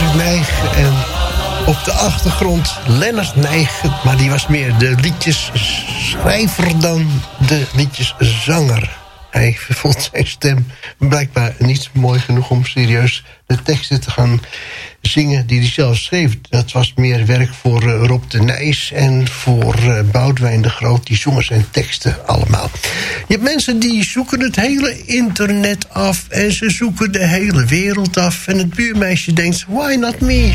Astrid Nijg en op de achtergrond Lennart Nijg. Maar die was meer de liedjesschrijver dan de liedjeszanger. Hij vond zijn stem blijkbaar niet mooi genoeg om serieus de teksten te gaan zingen die hij zelf schreef. Dat was meer werk voor Rob de Nijs en voor Boudewijn de Groot. Die zongen zijn teksten allemaal. Je hebt mensen die zoeken het hele internet af en ze zoeken de hele wereld af. En het buurmeisje denkt, why not me?